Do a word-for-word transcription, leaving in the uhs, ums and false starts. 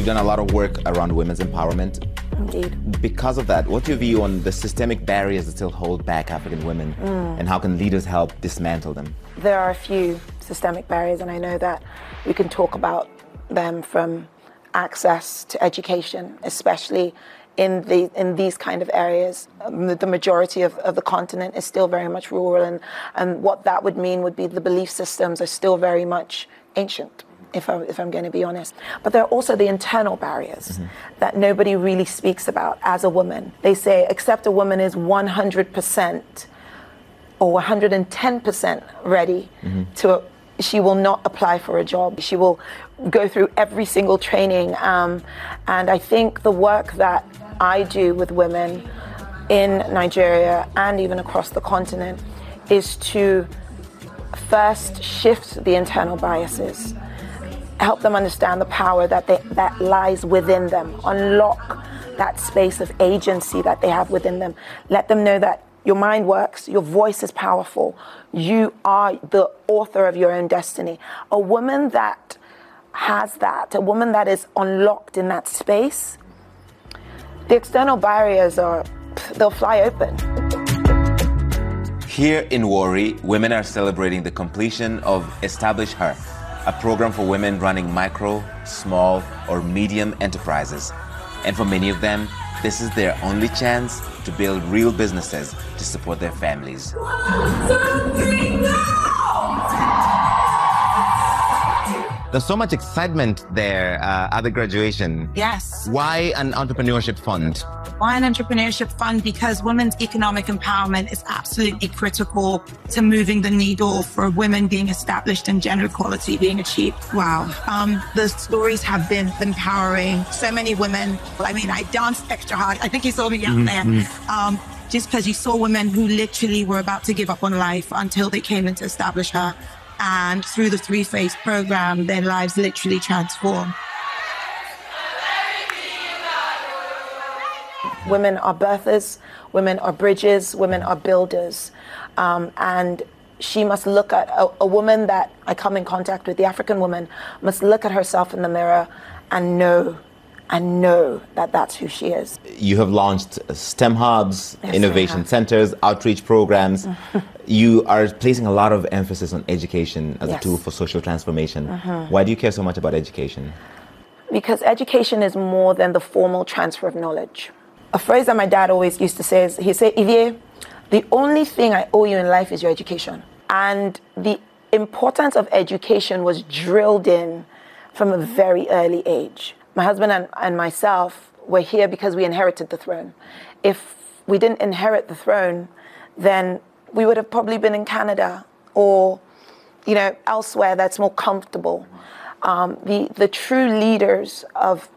done a lot of work around women's empowerment. Indeed. Because of that, what's your view on the systemic barriers that still hold back African women, mm. and how can leaders help dismantle them? There are a few systemic barriers, and I know that we can talk about them, from access to education, especially in the in these kind of areas. Um, the majority of, of the continent is still very much rural, and, and what that would mean would be the belief systems are still very much ancient, if, I, if I'm going to be honest. But there are also the internal barriers mm-hmm. that nobody really speaks about as a woman. They say, except a woman is one hundred percent or one hundred ten percent ready mm-hmm. to, she will not apply for a job. She will go through every single training. Um, and I think the work that I do with women in Nigeria and even across the continent is to first shift the internal biases, help them understand the power that they, that lies within them, unlock that space of agency that they have within them, let them know that your mind works, your voice is powerful, you are the author of your own destiny. A woman that has that, a woman that is unlocked in that space, the external barriers are, they'll fly open. Here in Warri, women are celebrating the completion of Establish Her, a program for women running micro, small, or medium enterprises. And for many of them, this is their only chance to build real businesses to support their families. One, two, three, go! There's so much excitement there uh, at the graduation. Yes. Why an entrepreneurship fund? Why an entrepreneurship fund? Because women's economic empowerment is absolutely critical to moving the needle for women being established and gender equality being achieved. Wow. Um, the stories have been empowering. So many women. I mean, I danced extra hard. I think you saw me out mm-hmm. there. Um, just because you saw women who literally were about to give up on life until they came in to establish her. And through the three-phase program, their lives literally transformed. Women are birthers, women are bridges, women are builders. Um, and she must look at, a, a woman that I come in contact with, the African woman, must look at herself in the mirror and know, and know that that's who she is. You have launched STEM hubs, yes, innovation centers, outreach programs. You are placing a lot of emphasis on education as yes. a tool for social transformation. Mm-hmm. Why do you care so much about education? Because education is more than the formal transfer of knowledge. A phrase that my dad always used to say is, he'd say, Ivie, the only thing I owe you in life is your education. And the importance of education was drilled in from a very early age. My husband and, and myself were here because we inherited the throne. If we didn't inherit the throne, then we would have probably been in Canada or, you know, elsewhere that's more comfortable. Um, the, the true leaders of